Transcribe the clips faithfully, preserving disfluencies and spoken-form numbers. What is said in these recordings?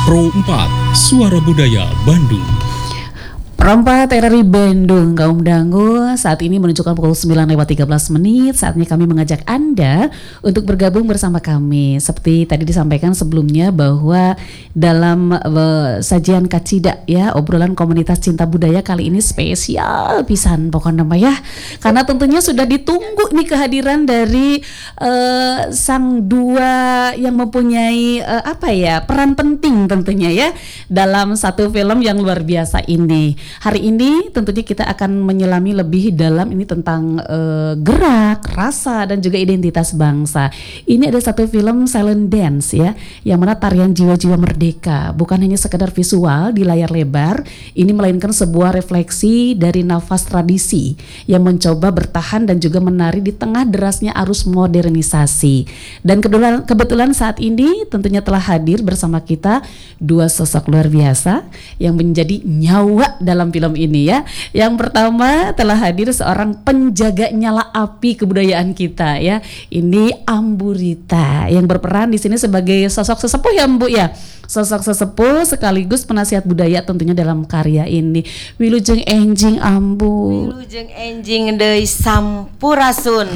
Pro empat, Suara Budaya Bandung. Pro empat R R I Bandung, kaum dangu, saat ini menunjukkan pukul sembilan lewat tiga belas menit. Saatnya kami mengajak Anda untuk bergabung bersama kami. Seperti tadi disampaikan sebelumnya bahwa dalam uh, sajian Kacida ya, obrolan komunitas cinta budaya kali ini spesial pisan pokoknya ya. Karena tentunya sudah ditunggu nih kehadiran dari uh, sang dua yang mempunyai uh, apa ya, peran penting tentunya ya dalam satu film yang luar biasa ini. Hari ini tentunya kita akan menyelami lebih dalam ini tentang uh, gerak, rasa dan juga identitas bangsa. Ini ada satu film Silent Dance ya, yang mana tarian jiwa-jiwa merdeka bukan hanya sekedar visual di layar lebar, ini melainkan sebuah refleksi dari nafas tradisi yang mencoba bertahan dan juga menari di tengah derasnya arus modernisasi. Dan kebetulan, kebetulan saat ini tentunya telah hadir bersama kita dua sosok luar biasa yang menjadi nyawa dalam film ini ya. Yang pertama telah hadir seorang penjaga nyala api kebudayaan kita ya. Ini Ambu Rita yang berperan di sini sebagai sosok sesepuh ya Bu ya. Sosok sesepuh sekaligus penasihat budaya tentunya dalam karya ini. Wilujeng enjing Ambu. Wilujeng enjing deui sampurasun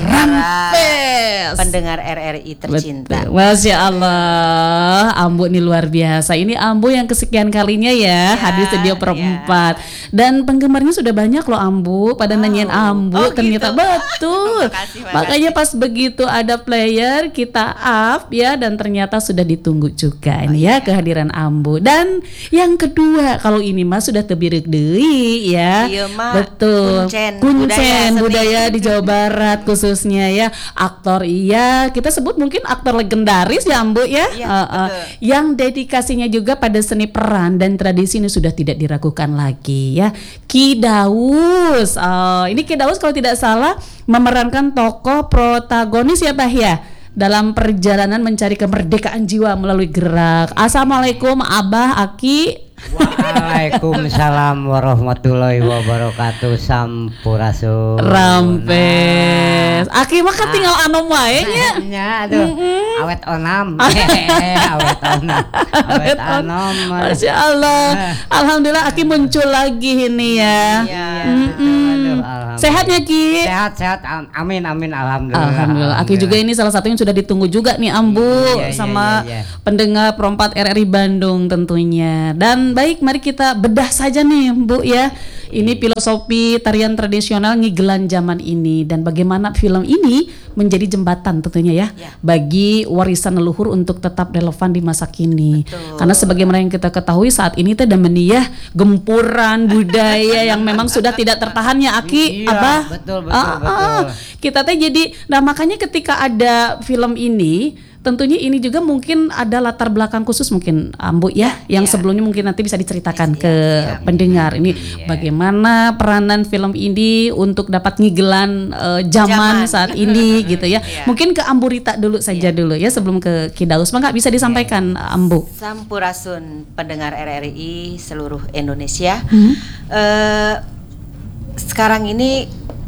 Rampes. Pendengar R R I tercinta. Betul. Masya Allah, Ambu ini luar biasa. Ini Ambu yang kesekian kalinya ya, ya hadir studio Pro empat. Ya. Dan penggemarnya sudah banyak loh Ambu, pada oh. nanyain Ambu, oh, ternyata gitu. Betul. makasih, makasih. Makanya pas begitu ada player kita up ya, dan ternyata sudah ditunggu juga oh, ini ya, ya kehadiran Ambu. Dan yang kedua, kalau ini mah sudah tebirek deui ya. Iya, ma, betul. Kuncen, Kuncen budaya, budaya di Jawa Barat khususnya ya. Aktor iya, kita sebut mungkin aktor legendaris ya Ambu ya. Iya, uh, uh, yang dedikasinya juga pada seni peran dan tradisi ini sudah tidak diragukan lagi ya. Ki Daus. Oh, ini Ki Daus kalau tidak salah memerankan tokoh protagonis ya Bah ya, dalam perjalanan mencari kemerdekaan jiwa melalui gerak. Assalamualaikum Abah, Aki. Waalaikumsalam warahmatullahi wabarakatuh. Sampurasun. Rampes. Aki mah kan tinggal anom wae nya. Nya aduh. Mm-hmm. Awet onam. Awet onam. Awet onam. Masya Allah. Alhamdulillah Aki muncul lagi ini ya. Iya. Sehatnya Ki? Sehat sehat. Amin amin alhamdulillah. Alhamdulillah. Aki juga ini salah satu yang sudah ditunggu juga nih Ambu iya, sama iya, iya. pendengar Pro empat R R I Bandung tentunya. Dan baik, mari kita bedah saja nih Bu ya. Ini filosofi tarian tradisional ngigelan zaman ini dan bagaimana film ini menjadi jembatan tentunya ya, ya. bagi warisan leluhur untuk tetap relevan di masa kini. Betul. Karena sebagaimana yang kita ketahui saat ini teh ya gempuran budaya yang memang sudah tidak tertahannya Aki, iya, Abah. Betul betul ah, betul. Ah, kita teh jadi, nah makanya ketika ada film ini tentunya ini juga mungkin ada latar belakang khusus mungkin Ambu ya, yang ya. sebelumnya mungkin nanti bisa diceritakan ya, ke ya, pendengar ini ya. bagaimana peranan film ini untuk dapat ngigelan uh, zaman, zaman saat ini gitu ya. ya. Mungkin ke Ambu Rita dulu saja ya. dulu ya sebelum ke Ki Daus. Maka bisa disampaikan ya. Ambu. Sampurasun pendengar R R I seluruh Indonesia. Hmm. Uh, sekarang ini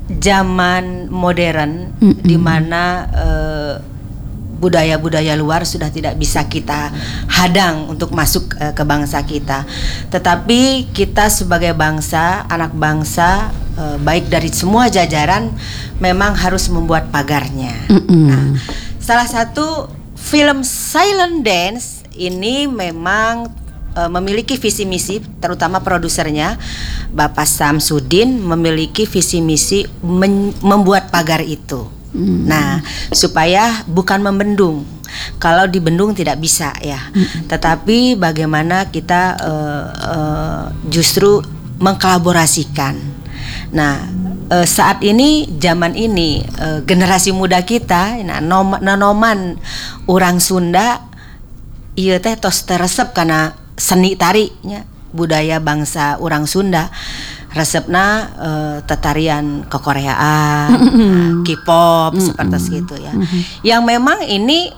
zaman modern hmm. di mana uh, budaya-budaya luar sudah tidak bisa kita hadang untuk masuk uh, ke bangsa kita. Tetapi kita sebagai bangsa, anak bangsa, uh, baik dari semua jajaran memang harus membuat pagarnya. Mm-hmm. Nah, salah satu film Silent Dance ini memang uh, memiliki visi misi, terutama produsernya Bapak Samsudin memiliki visi misi men- membuat pagar itu. Hmm. Nah, supaya bukan membendung. Kalau dibendung tidak bisa ya. Hmm. Tetapi bagaimana kita uh, uh, justru mengkolaborasikan. Nah, uh, saat ini zaman ini uh, generasi muda kita, nah nom- nonoman orang Sunda, ieu teh tos teresep karena seni tarinya budaya bangsa orang Sunda. Resepna uh, tetarian kekoreaan, mm-hmm. K-pop mm-hmm. seperti itu ya. Mm-hmm. Yang memang ini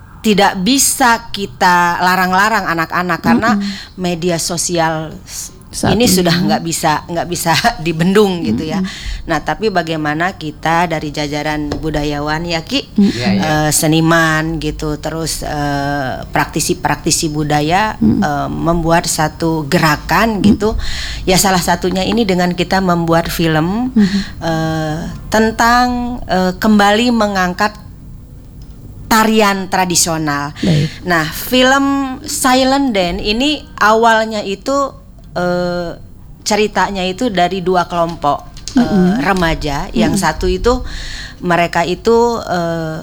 tidak bisa kita larang-larang anak-anak mm-hmm. karena media sosial Saat ini ini. sudah nggak bisa nggak bisa dibendung gitu ya. Nah, tapi bagaimana kita dari jajaran budayawan ya Ki, Iya, iya. eh, seniman gitu, terus eh, praktisi-praktisi budaya eh, membuat satu gerakan gitu. Ya salah satunya ini dengan kita membuat film eh, tentang eh, kembali mengangkat tarian tradisional. Baik. Nah, film Silent Dance ini awalnya itu eh, ceritanya itu dari dua kelompok eh, remaja. Yang satu itu mereka itu eh,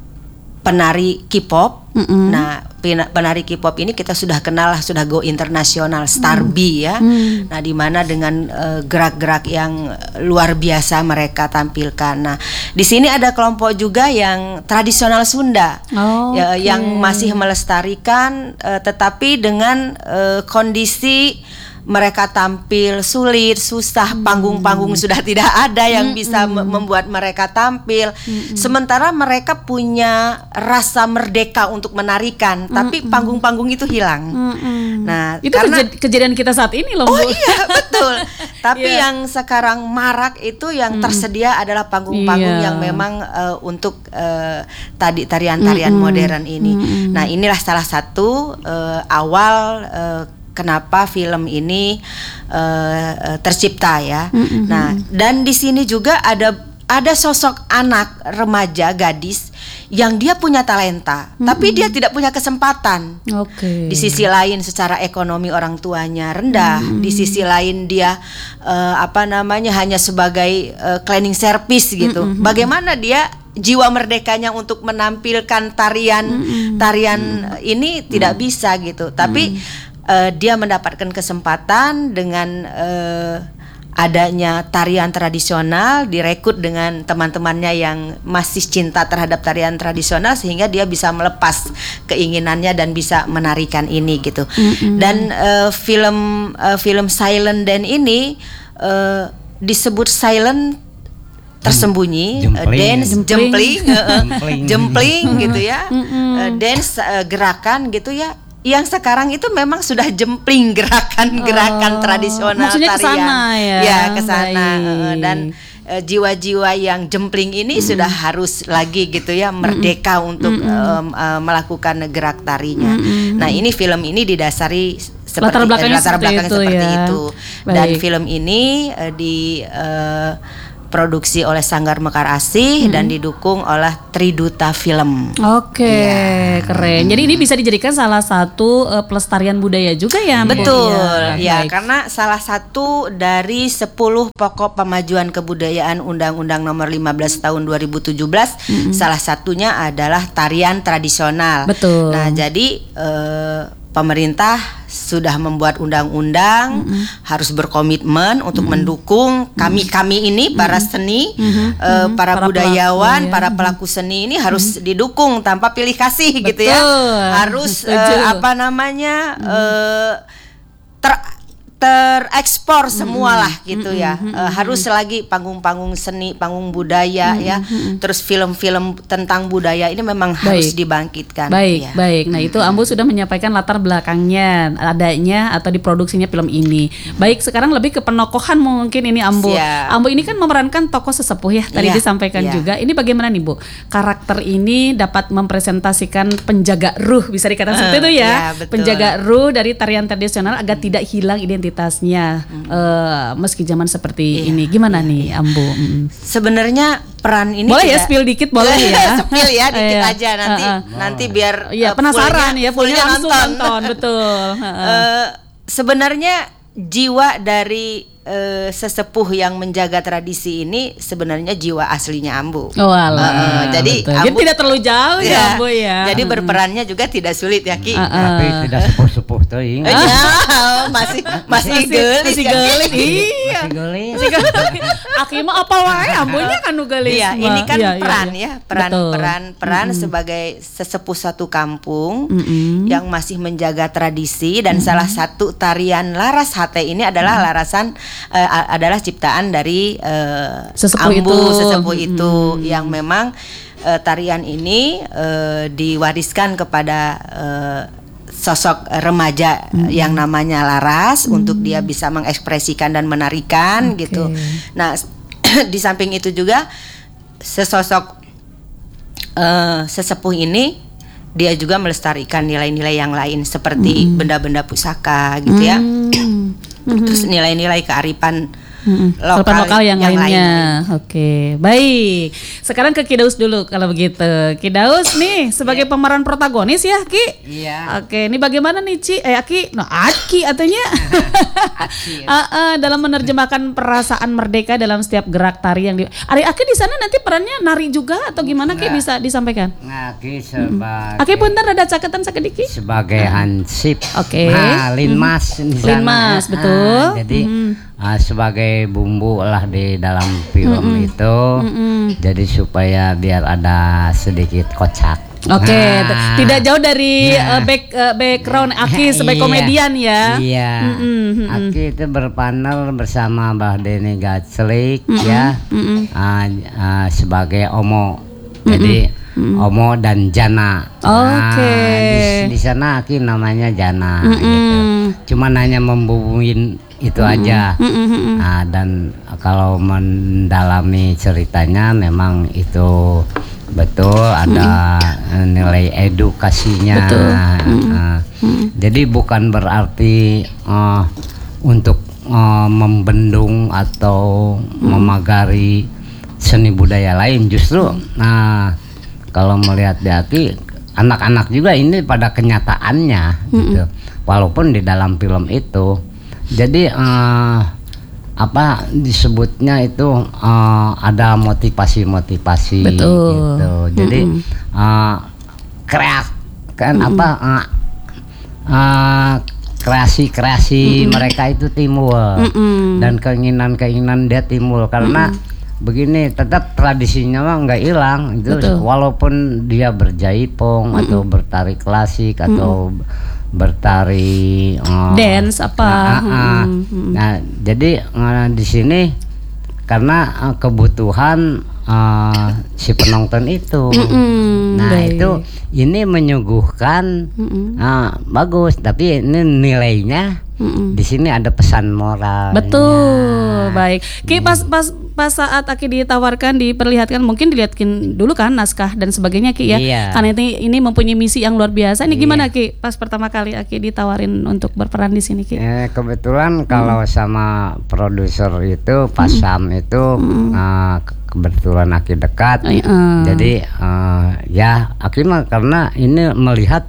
penari K-pop. Mm-mm. Nah, pina- penari K-pop ini kita sudah kenal lah, sudah go internasional, Star B ya. Nah, di mana dengan eh, gerak-gerak yang luar biasa mereka tampilkan. Nah, di sini ada kelompok juga yang tradisional Sunda, Oh, ya, oke. yang masih melestarikan, eh, tetapi dengan eh, kondisi mereka tampil sulit, susah, panggung-panggung sudah tidak ada yang bisa me- membuat mereka tampil. Sementara mereka punya rasa merdeka untuk menarikan, tapi panggung-panggung itu hilang. Mm-mm. Nah, Itu karena kejad- kejadian kita saat ini loh, oh Bu. iya betul. Tapi Iya. yang sekarang marak itu yang tersedia adalah panggung-panggung Iya. yang memang eh, untuk eh, tadi tarian-tarian modern ini. Nah, inilah salah satu eh, awal eh, kenapa film ini uh, uh, tercipta ya. Nah, dan di sini juga ada ada sosok anak remaja gadis yang dia punya talenta, tapi dia tidak punya kesempatan. Oke. Di sisi lain secara ekonomi orang tuanya rendah, di sisi lain dia eh, apa namanya hanya sebagai eh, cleaning service gitu. Bagaimana dia jiwa merdekanya untuk menampilkan tarian tarian ini tidak bisa gitu. Tapi eh, dia mendapatkan kesempatan dengan eh, adanya tarian tradisional, direkrut dengan teman-temannya yang masih cinta terhadap tarian tradisional sehingga dia bisa melepas keinginannya dan bisa menarikan ini gitu. Dan uh, film uh, film Silent Dance ini uh, disebut silent tersembunyi, uh, Jempling. dance Jempling. jempling, uh, uh, Jempling. jempling gitu ya, uh, dance uh, gerakan gitu ya. Yang sekarang itu memang sudah jempling gerakan-gerakan Oh, tradisional maksudnya tarian. kesana ya? Ya, kesana. Baik. Eh, dan eh, jiwa-jiwa yang jempling ini sudah harus lagi gitu ya merdeka untuk em, eh, melakukan gerak tarinya. Nah, ini film ini didasari seperti Latar belakangnya eh, latar seperti belakang itu seperti ya. itu. Dan Baik. film ini eh, di eh, produksi oleh Sanggar Mekar Asih dan didukung oleh Triduta Film. Oke, Iya. keren. Jadi ini bisa dijadikan salah satu uh, pelestarian budaya juga ya, Bu? Betul, Iya, ya baik. karena salah satu dari sepuluh pokok pemajuan kebudayaan Undang-Undang Nomor lima belas Tahun dua ribu tujuh belas, salah satunya adalah tarian tradisional. Betul. Nah, jadi eh, pemerintah sudah membuat undang-undang, harus berkomitmen untuk mendukung kami-kami ini para seni, eh, para, Para budayawan, pelaku, ya. para pelaku seni ini harus didukung tanpa pilih kasih gitu ya. Betul. Harus eh, Setuju. apa namanya eh, ter terekspor semualah gitu ya. Eh, harus lagi panggung-panggung seni, panggung budaya ya. Terus film-film tentang budaya ini memang harus Baik. dibangkitkan. Baik, ya. baik. Nah, itu Ambu sudah menyampaikan latar belakangnya adanya atau diproduksinya film ini. Baik, sekarang lebih ke penokohan mungkin ini Ambu. Siap. Ambu ini kan memerankan tokoh sesepuh ya, tadi Iya, disampaikan iya. juga. Ini bagaimana nih, Bu? Karakter ini dapat mempresentasikan penjaga ruh, bisa dikatakan seperti itu ya. iya, betul. Penjaga ruh dari tarian tradisional agar tidak hilang identitasnya eh, meski zaman seperti Iya, ini. Gimana nih, Ambu? Mm. Sebenarnya peran ini Boleh ya tidak- spill dikit boleh ya. Spill ya dikit Iya. aja nanti Heeh. nanti biar Iya, eh, penasaran fullnya- ya, fullnya fullnya langsung nonton, betul. Heeh. Eh, sebenarnya jiwa dari eh, sesepuh yang menjaga tradisi ini sebenarnya jiwa aslinya Ambu. Oh alah. Heeh, jadi betul. Jadi Ambu- tidak terlalu jauh ya, Ya, Ambu ya. Jadi berperannya juga tidak sulit ya Ki. Heeh. Tapi tidak sepuh-sepuh teuing. Eh, ya, masih masih gelis masih ya, Ki. gelis. Iya. Masih gelis. Masih gelis. Aki mah apa wae, Ambunya kan nu gelis. Iya, ini kan Iya, iya, peran iya. ya, peran Betul. peran peran sebagai sesepuh satu kampung Mm-mm. yang masih menjaga tradisi dan salah satu tarian Laras Hate ini adalah larasan eh, a- adalah ciptaan dari eh, Sesepuh Ambu itu. sesepuh itu yang memang eh, tarian ini eh, diwariskan kepada eh, sosok remaja mm-hmm. yang namanya Laras mm-hmm. untuk dia bisa mengekspresikan dan menarikan okay. gitu. Nah di samping itu juga sesosok uh, sesepuh ini dia juga melestarikan nilai-nilai yang lain seperti mm-hmm. benda-benda pusaka gitu ya. Mm-hmm. Terus nilai-nilai kearifan mm-hmm. lokal, lokal yang, yang lainnya. lain. Oke, baik. Sekarang ke Ki Daus dulu kalau begitu. Ki Daus nih sebagai yeah. pemeran protagonis ya, Ki. Iya. Yeah. Oke, ini bagaimana nih, Ci? Eh, Aki, no, Aki ataunya. Aki. Ya. uh, uh, dalam menerjemahkan perasaan merdeka dalam setiap gerak tari yang di. Ari Aki di sana nanti perannya nari juga atau gimana, Ki, bisa disampaikan? Aki sebagai. Aki punten ada catatan sakediki. Sebagai hansip. Oke. Okay. Nah, linmas mm-hmm. Linmas, betul. Ah, jadi mm-hmm. uh, sebagai bumbu lah di dalam film mm-hmm. itu. Mm-hmm. Jadi supaya biar ada sedikit kocak. Oke, okay. Nah, tidak jauh dari nah, uh, back uh, background Aki sebagai iya, komedian ya. Iya. Mm-hmm. Aki itu berpanel bersama Mbah Denny Gatslik mm-hmm. ya, mm-hmm. Uh, uh, sebagai Omo. Mm-hmm. Jadi mm-hmm. Omo dan Jana. Oke. Okay. Nah, di, di sana Aki namanya Jana mm-hmm. gitu. Cuman hanya membubuin itu mm-hmm. aja. Mm-hmm. Nah, dan kalau mendalami ceritanya memang itu betul ada mm-hmm. nilai edukasinya. Betul. Mm-hmm. Uh, mm-hmm. Jadi bukan berarti uh, untuk uh, membendung atau mm-hmm. memagari seni budaya lain. Justru mm-hmm. nah kalau melihat di Aki, anak-anak juga ini pada kenyataannya mm-hmm. gitu. Walaupun di dalam film itu jadi uh, apa disebutnya itu uh, ada motivasi-motivasi betul. Gitu. Jadi mm-hmm. uh, kreak kan mm-hmm. apa uh, uh, kreasi-kreasi mm-hmm. mereka itu timbul mm-hmm. dan keinginan-keinginan dia timbul karena mm-hmm. begini tetap tradisinya mah nggak hilang itu betul. Walaupun dia berjaipong mm-hmm. atau bertari klasik mm-hmm. atau bertari uh, dance apa nah, uh, hmm. nah jadi uh, di sini karena uh, kebutuhan uh, si penonton itu mm-mm, nah baik. Itu ini menyuguhkan uh, bagus tapi ini nilainya mm-mm. di sini ada pesan moral betul baik Ki pas pas pas saat Aki ditawarkan diperlihatkan mungkin dilihatkan dulu kan naskah dan sebagainya Ki ya iya. Karena ini ini mempunyai misi yang luar biasa ini iya. Gimana Ki pas pertama kali Aki ditawarin untuk berperan di sini Ki eh, kebetulan kalau mm. sama produser itu Pak mm. Sam itu mm. uh, kebetulan Aki dekat uh. jadi uh, ya Aki mah karena ini melihat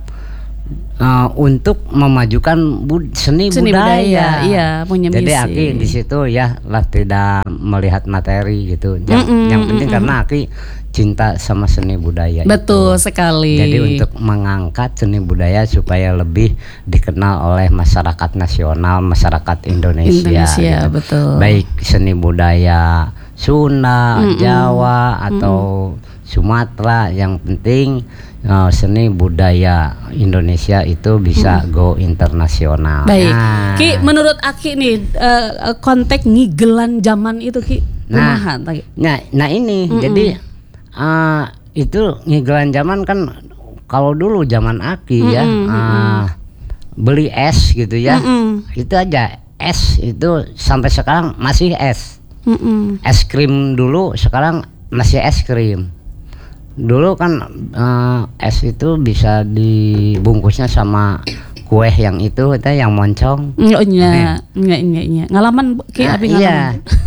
Uh, untuk memajukan bud- seni, seni budaya, budaya. Iya, punya jadi misi. Aki di situ ya lah tidak melihat materi gitu. Yang, mm-mm, yang penting mm-mm. karena Aki cinta sama seni budaya. Betul itu. sekali. Jadi untuk mengangkat seni budaya supaya lebih dikenal oleh masyarakat nasional, masyarakat Indonesia. Indonesia gitu. Betul. Baik seni budaya Sunda, mm-mm. Jawa atau mm-mm. Sumatera, yang penting uh, seni budaya Indonesia itu bisa hmm. go internasional. Baik, nah. Ki, menurut Aki nih uh, konteks ngigelan zaman itu Ki, nah, nah, nah ini mm-mm. jadi uh, itu ngigelan zaman kan kalau dulu zaman Aki mm-mm. ya uh, beli es gitu ya, mm-mm. itu aja es itu sampai sekarang masih es, mm-mm. es krim dulu sekarang masih es krim. Dulu kan uh, es itu bisa dibungkusnya sama kue yang itu, itu yang moncong. Enggak, enggak, enggak, enggak. Ngalaman Ki, nah, Abi ngalaman. Iya.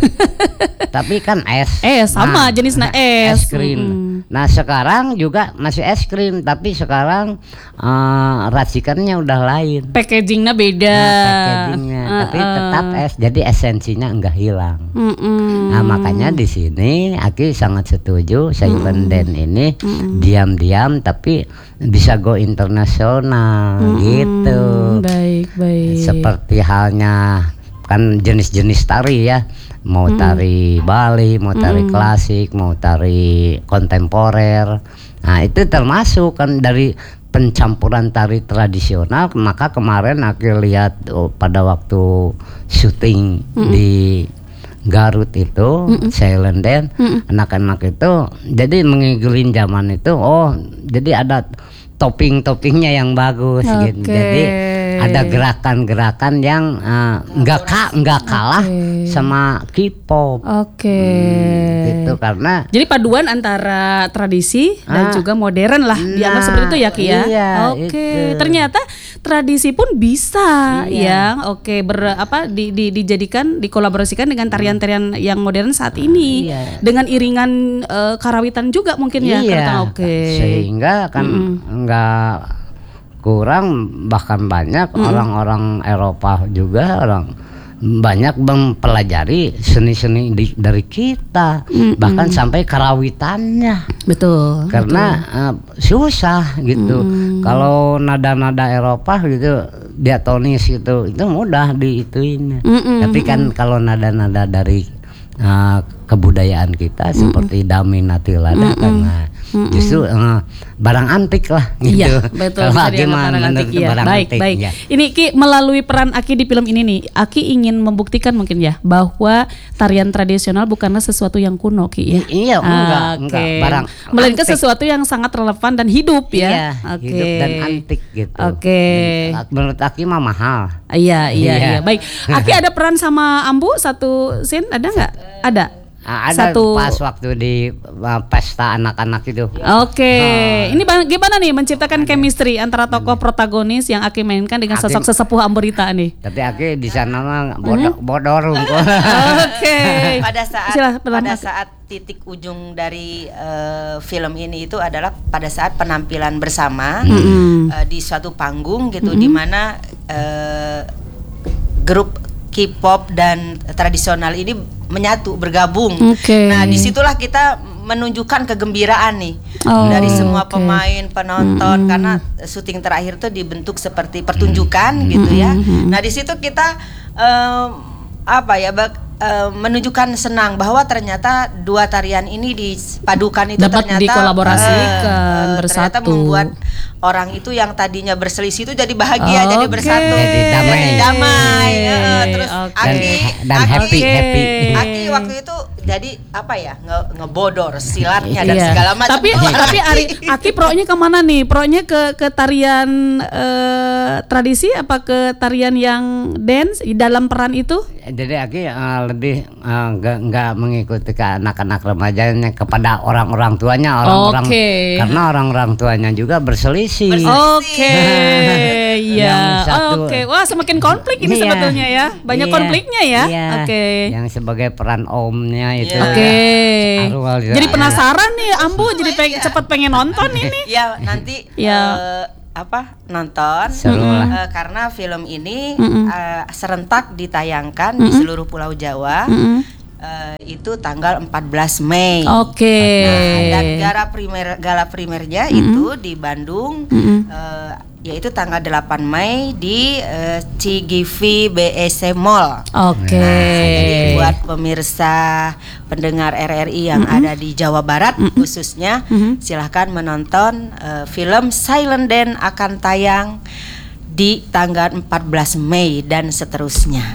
Tapi kan es. Es sama nah, jenisnya es. Es krim. Mm. Nah sekarang juga masih es krim, tapi sekarang uh, racikannya udah lain. Packagingnya beda. Nah, packagingnya, uh, tapi uh. tetap es. Jadi esensinya enggak hilang. Mm-mm. Nah makanya di sini Aki sangat setuju Silent Dance ini mm-mm. diam-diam tapi bisa go internasional mm-mm. gitu. Baik baik. Seperti halnya kan jenis-jenis tari ya. Mau mm. tari Bali, mau tari mm. klasik, mau tari kontemporer. Nah itu termasuk kan dari pencampuran tari tradisional. Maka kemarin aku lihat oh, pada waktu syuting mm. di Garut itu mm. Silent Dance, mm. anak-anak itu jadi mengigelin zaman itu. Oh jadi ada topping-toppingnya yang bagus Oke. gitu. Jadi ada gerakan-gerakan yang uh, nggak ka nggak kalah Oke. sama K-pop. Oke. Hmm, gitu karena Jadi paduan antara tradisi dan Ah. juga modern lah, dianggap Nah, seperti itu ya Ki ya. iya, Oke, itu. ternyata tradisi pun bisa Iya. ya. Oke, ber apa di, di- dijadikan dikolaborasikan dengan tarian-tarian yang modern saat ini, Iya. dengan iringan eh, karawitan juga mungkin ya. iya, Karena- Oke. sehingga kan nggak kurang bahkan banyak orang-orang Eropa juga orang banyak mempelajari seni-seni di- dari kita bahkan sampai karawitannya Betul. karena uh, susah gitu. Kalau nada-nada Eropa gitu diatonis gitu itu mudah diituin. Mm-mm, Tapi kan kalau nada-nada dari uh, kebudayaan kita seperti Daminati Lada karena justru uh, barang antik lah gitu. Iya, betul. Kalau Bisa Aki dianggap mah barang antik, menurut iya. barang Baik, antik, baik. ya. Ini Ki melalui peran Aki di film ini nih, Aki ingin membuktikan mungkin ya bahwa tarian tradisional bukanlah sesuatu yang kuno Ki ya. I- iya, enggak, Ah, enggak. oke. Barang Melainkan antik. sesuatu yang sangat relevan dan hidup ya. Iya, Oke. hidup dan antik gitu. Oke. Dan menurut Aki mah mahal. Iya, iya, Iya. iya. Baik. Aki ada peran sama Ambu satu scene ada nggak? Ada. Ah, ada Satu. pas waktu di uh, pesta anak-anak itu. Oke, ini ba- gimana nih menciptakan chemistry antara tokoh protagonis yang Aki mainkan dengan Aki- sosok sesepuh Amburita nih? Tapi Aki di sana mah bodoh bodor unggul. Oke. pada saat Silah, pelan- pada saat titik ujung dari eh, film ini itu adalah pada saat penampilan bersama eh, di suatu panggung gitu di mana eh, grup K-pop dan tradisional ini menyatu bergabung. Oke. Nah disitulah kita menunjukkan kegembiraan nih Oh, dari semua oke. pemain penonton karena syuting terakhir tuh dibentuk seperti pertunjukan gitu ya. Nah di situ kita em, apa ya bak- em, menunjukkan senang bahwa ternyata dua tarian ini dipadukan itu Dapat ternyata dikolaborasikan, eh, eh, bersatu. ternyata membuat orang itu yang tadinya berselisih itu jadi bahagia, jadi Oke. bersatu, Jadi damai. Jadi damai. Eh, terus Oke. Aki, Dan Aki- happy, happy. Aki waktu itu jadi apa ya nge ngebodor silatnya dan Iya. segala macam. Tapi tapi Ari, Aki pro-nya kemana nih? Pro-nya ke ke tarian eh, tradisi apa ke tarian yang dance di dalam peran itu? Jadi Aki uh, lebih uh, nggak nggak mengikuti ke anak-anak remajanya kepada orang-orang tuanya orang-orang Oke. karena orang-orang tuanya juga berselisih. Oke, iya. Yang satu- Oke, wah semakin konflik ini Iya. sebetulnya ya. Banyak Iya, konfliknya ya. iya. Oke. Yang sebagai peran omnya itu. Iya. Oke. Arwah juga. Jadi penasaran nih Ambu jadi peng- cepet pengen nonton ini. Ya nanti Ya. eh, apa nonton Seru lah. Eh, karena film ini eh, serentak ditayangkan di seluruh Pulau Jawa. Eh, itu tanggal empat belas Mei. Oke. Nah, dan gala primer gala primernya itu di Bandung, eh, yaitu tanggal delapan Mei di eh, C G V B E C Mall. Oke. Nah, jadi buat pemirsa pendengar R R I yang ada di Jawa Barat khususnya, silahkan menonton eh, film Silent Dance akan tayang di tanggal empat belas Mei dan seterusnya.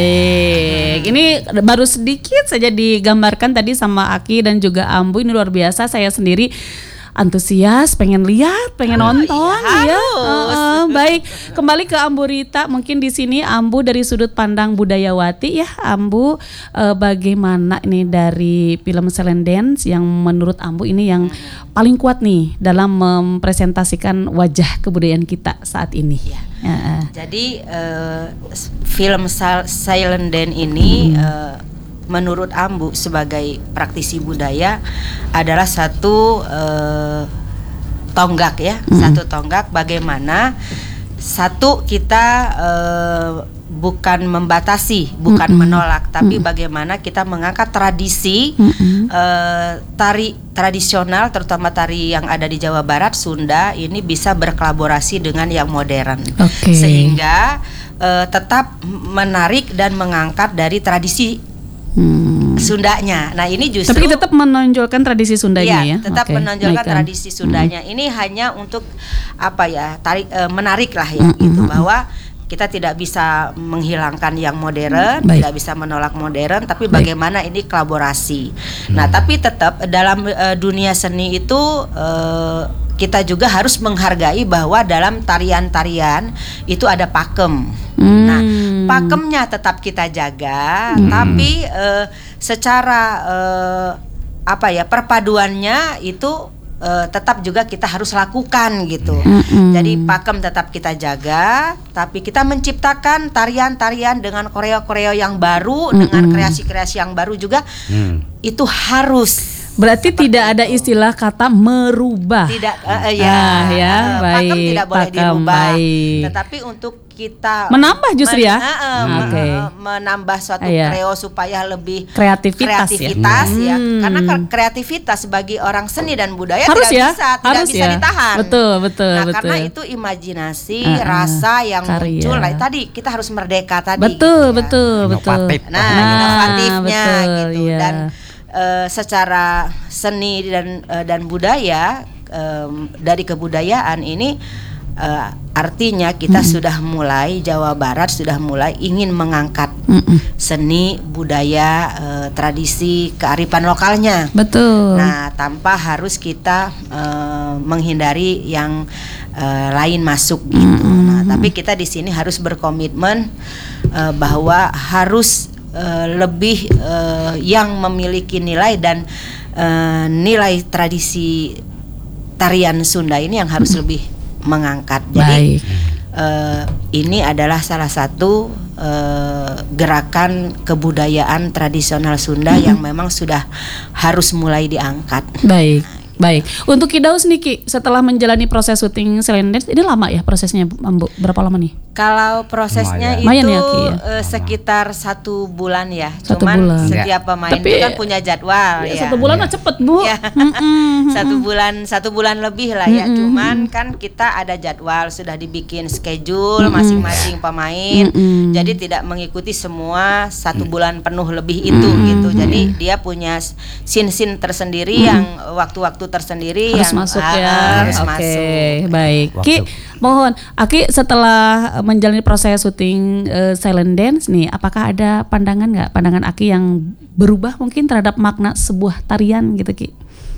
Baik, ini baru sedikit saja digambarkan tadi sama Aki dan juga Ambu. Ini luar biasa, saya sendiri antusias, pengen lihat, pengen nonton iya, ya. harus. Heeh, baik, kembali ke Ambu Rita. Mungkin di sini Ambu dari sudut pandang budayawati ya, Ambu eh, bagaimana ini dari film Silent Dance yang menurut Ambu ini yang paling kuat nih dalam mempresentasikan wajah kebudayaan kita saat ini. Heeh. Jadi eh, s- film Sil- Silent Dance ini eh, menurut Ambu sebagai praktisi budaya adalah satu eh, tonggak ya, satu tonggak bagaimana satu kita eh, bukan membatasi, bukan menolak, tapi bagaimana kita mengangkat tradisi eh, tari tradisional, terutama tari yang ada di Jawa Barat, Sunda ini bisa berkolaborasi dengan yang modern, Oke. sehingga eh, tetap menarik dan mengangkat dari tradisi Hmm. Sundanya. Nah ini justru Tapi tetap menonjolkan tradisi Sundanya ya. Iya, tetap Oke, menonjolkan baikkan. tradisi Sundanya. Ini hanya untuk apa ya? Tarik eh, menarik lah ya gitu bahwa kita tidak bisa menghilangkan yang modern, Baik. tidak bisa menolak modern, tapi bagaimana ini kolaborasi. Nah, tapi tetap dalam eh, dunia seni itu eh, kita juga harus menghargai bahwa dalam tarian-tarian itu ada pakem. Hmm. Nah, pakemnya tetap kita jaga, Hmm. tapi uh, secara uh, apa ya perpaduannya itu uh, tetap juga kita harus lakukan gitu. Mm-mm. Jadi pakem tetap kita jaga, tapi kita menciptakan tarian-tarian dengan koreo-koreo yang baru, Mm-mm. dengan kreasi-kreasi yang baru juga. Hmm. Itu harus. Berarti Seperti tidak ada itu. istilah kata merubah. Tidak, uh, uh, ya, Ah, ya, uh, pakem baik, tidak boleh pakem, dirubah. baik. Tetapi untuk kita Menambah justru ya? uh, uh, Hmm. me- Oke. uh, menambah suatu Iya. kreo supaya lebih Kreativitas, kreativitas ya. ya, Hmm. karena ke- kreativitas bagi orang seni dan budaya Harus tidak ya, bisa, tidak harus bisa ya. ditahan. Betul, betul, Nah, betul. karena itu imajinasi, Uh, uh, rasa yang karya. muncul. Nah, tadi kita harus merdeka tadi. Betul, gitu ya. betul, betul. Inovatif. Nah, inovatifnya betul, gitu iya. dan eh, secara seni dan eh, dan budaya em, dari kebudayaan ini eh, artinya kita sudah mulai Jawa Barat sudah mulai ingin mengangkat Mm-mm. seni budaya eh, tradisi kearifan lokalnya. Betul. Nah, tanpa harus kita eh, menghindari yang eh, lain masuk gitu. Nah, tapi kita di sini harus berkomitmen eh, bahwa harus eh, lebih eh, yang memiliki nilai dan eh, nilai tradisi tarian Sunda ini yang harus lebih mengangkat. Jadi Baik. eh, ini adalah salah satu eh, gerakan kebudayaan tradisional Sunda yang memang sudah harus mulai diangkat. Baik. Baik. Untuk Ki Daus nih Ki, setelah menjalani proses syuting Silent Dance ini lama ya prosesnya, Bu? Berapa lama nih? Kalau prosesnya Lumayan. itu Lumayan ya, Ki, ya? eh, sekitar satu bulan ya. Satu Cuman bulan. setiap pemain Tapi- itu kan punya jadwal Ya, ya. satu bulan mah cepet Bu. Ya. Mm-mm. satu bulan satu bulan lebih lah ya. Cuman kan kita ada jadwal sudah dibikin schedule masing-masing pemain. Mm-mm. Jadi tidak mengikuti semua satu bulan penuh lebih itu gitu. Jadi dia punya scene-scene tersendiri yang waktu-waktu tersendiri Harus yang masuk ah, ya. harus Oke, masuk. baik. Waktu. Ki, mohon, Aki setelah menjalani proses syuting eh, Silent Dance nih, apakah ada pandangan nggak, pandangan Aki yang berubah mungkin terhadap makna sebuah tarian gitu Ki?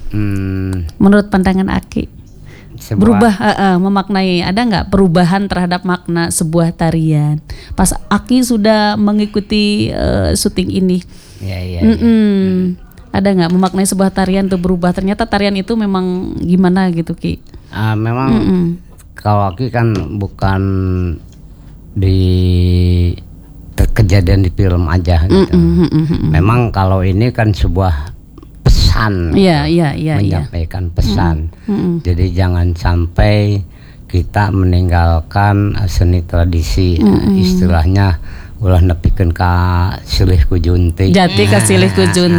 Hmm, Menurut pandangan Aki, sebuah- berubah, eh, eh, memaknai, ada nggak perubahan terhadap makna sebuah tarian pas Aki sudah mengikuti eh, syuting ini? Ya, ya, ya. Mm-mm. Ada nggak memaknai sebuah tarian tuh berubah? Ternyata tarian itu memang gimana gitu Ki? Ah, memang Mm-mm. kalau Aki kan bukan di ter- kejadian di film aja gitu. Mm-mm, mm-mm. Memang kalau ini kan sebuah pesan, Iya, iya, iya, iya. menyampaikan pesan. Mm-mm. Jadi jangan sampai kita meninggalkan eh, seni tradisi, istilahnya ulah nepikeun ka silih ku junti. Jati kasilih ku junti.